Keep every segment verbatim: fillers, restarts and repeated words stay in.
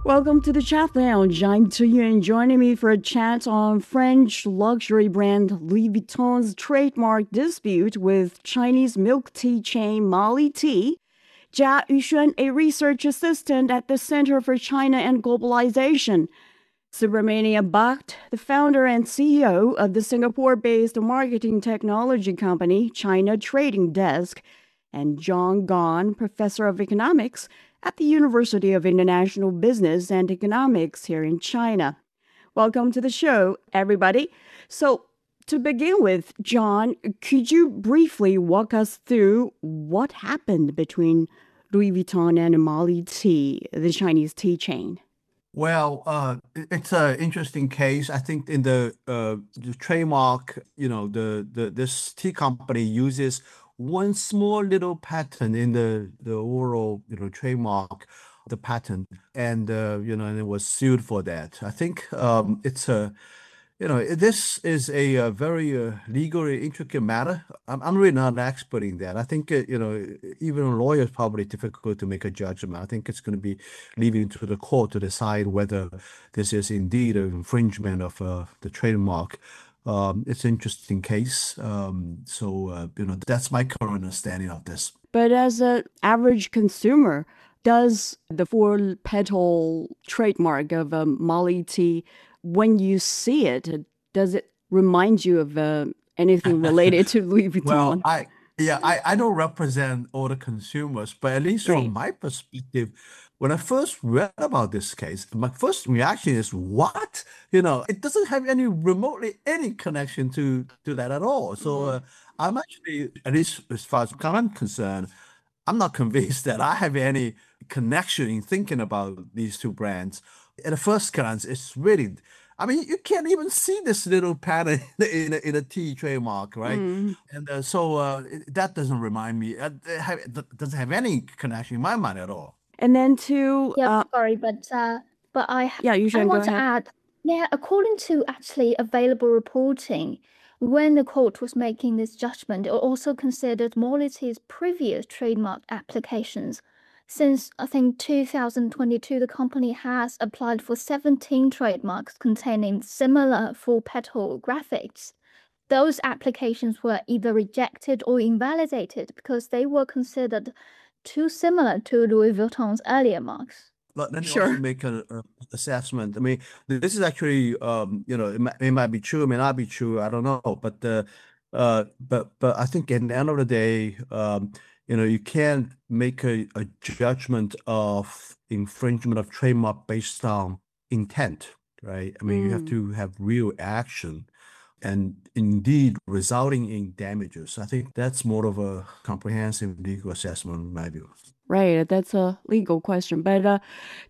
Welcome to the Chat Lounge. I'm Tuyun, joining me for a chat on French luxury brand Louis Vuitton's trademark dispute with Chinese milk tea chain Mali Tea. Jia Yuxuan, a research assistant at the Center for China and Globalization. Subramania Bhatt, the founder and C E O of the Singapore-based marketing technology company China Trading Desk. And John Gahn, professor of economics at the University of International Business and Economics here in China. Welcome to the show, everybody. So, to begin with, John, could you briefly walk us through what happened between Louis Vuitton and Mali Tea, the Chinese tea chain? Well, uh, it- it's an interesting case. I think in the uh, the trademark, you know, the, the this tea company uses one small little patent in the the overall, you know, trademark, the patent, and uh, you know, and it was sued for that. I think um, it's a you know, this is a, uh very uh, legally intricate matter. I'm, I'm really not an expert in that. I think, uh, you know, even a lawyer is probably difficult to make a judgment. I think it's going to be leaving to the court to decide whether this is indeed an infringement of uh, the trademark. Um, it's an interesting case. Um, so, uh, you know, that's my current understanding of this. But as an average consumer, does the four petal trademark of um, Mali tea, when you see it, does it remind you of uh, anything related to Louis Well, Vuitton? I yeah, I, I don't represent all the consumers, but at least from Right. my perspective, when I first read about this case, my first reaction is, what? You know, it doesn't have any remotely any connection to to that at all. So uh, I'm actually, at least as far as I'm concerned, I'm not convinced that I have any connection in thinking about these two brands. At the first glance, it's really, I mean, you can't even see this little pattern in a, in a T trademark, right? Mm. And uh, so uh, it- that doesn't remind me, uh, it have, it doesn't have any connection in my mind at all. And then to, Yep, uh, sorry, but uh, but I yeah, you I should go want to ahead. add, yeah, according to actually available reporting, when the court was making this judgment, it also considered Moality's previous trademark applications. Since I think two thousand twenty-two, the company has applied for seventeen trademarks containing similar full petal graphics. Those applications were either rejected or invalidated because they were considered too similar to Louis Vuitton's earlier marks. But let me also Sure. make an assessment. I mean, this is actually, um, you know, it might, it might be true, it may not be true. I don't know. But uh, uh, but but I think at the end of the day, um, you know, you can't make a, a judgment of infringement of trademark based on intent, right? I mean, you have Mm. to have real action and indeed resulting in damages. I think that's more of a comprehensive legal assessment in my view. Right, that's a legal question. But uh,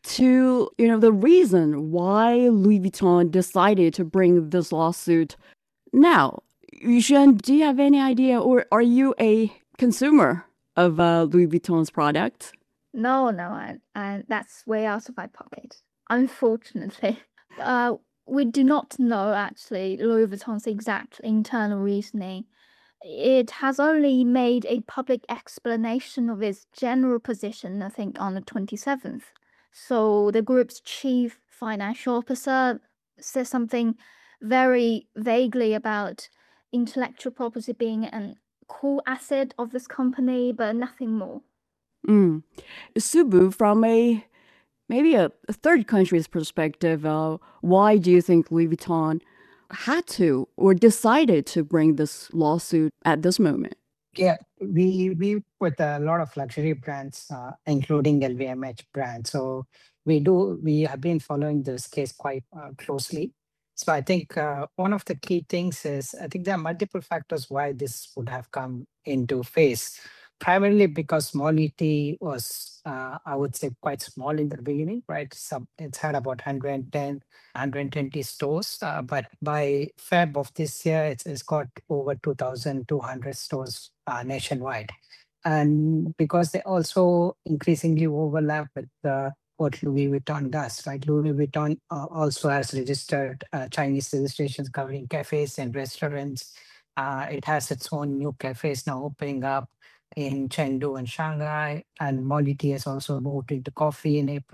to, you know, the reason why Louis Vuitton decided to bring this lawsuit now, Yuxuan, do you have any idea, or are you a consumer of uh, Louis Vuitton's product? No, no, and, and that's way out of my pocket, unfortunately. Uh, we do not know actually Louis Vuitton's exact internal reasoning. It has only made a public explanation of its general position, I think, on the twenty-seventh. So the group's chief financial officer says something very vaguely about intellectual property being an core asset of this company, but nothing more. Mm. Subu, from a maybe a, a third country's perspective, uh, why do you think Louis Vuitton had to or decided to bring this lawsuit at this moment? Yeah, we we with a lot of luxury brands, uh, including L V M H brand. So we do we have been following this case quite uh, closely. So I think uh, one of the key things is I think there are multiple factors why this would have come into phase. Primarily because Molity was, uh, I would say, quite small in the beginning, right? So it's had about one hundred ten, stores, uh, but by Feb of this year, it's, it's got over two thousand two hundred stores uh, nationwide. And because they also increasingly overlap with uh, what Louis Vuitton does, right? Louis Vuitton uh, also has registered uh, Chinese registrations covering cafes and restaurants. Uh, it has its own new cafes now opening up in Chengdu and Shanghai, and Molity has also moved into coffee in April.